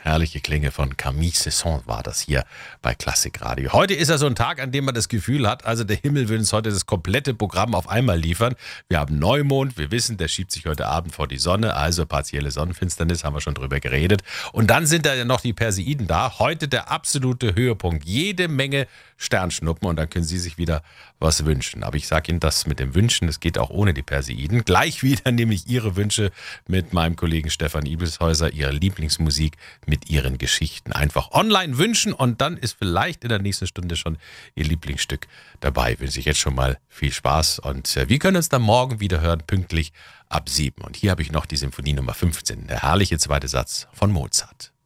Herrliche Klänge von Camille Saint-Saëns war das hier bei Klassikradio. Heute ist ja so ein Tag, an dem man das Gefühl hat, also der Himmel will uns heute das komplette Programm auf einmal liefern. Wir haben Neumond, wir wissen, der schiebt sich heute Abend vor die Sonne, also partielle Sonnenfinsternis, haben wir schon drüber geredet. Und dann sind da ja noch die Perseiden da. Heute der absolute Höhepunkt. Jede Menge Sternschnuppen und dann können Sie sich wieder was wünschen. Aber ich sage Ihnen, das mit dem Wünschen, das geht auch ohne die Perseiden. Gleich wieder nämlich Ihre Wünsche mit meinem Kollegen Stefan Ibelshäuser, Ihre Lieblingsmusik mit Ihren Geschichten. Einfach online wünschen und dann ist vielleicht in der nächsten Stunde schon Ihr Lieblingsstück dabei. Wünsche ich jetzt schon mal viel Spaß und wir können uns dann morgen wieder hören, pünktlich ab 7. Und hier habe ich noch die Symphonie Nummer 15, der herrliche zweite Satz von Mozart.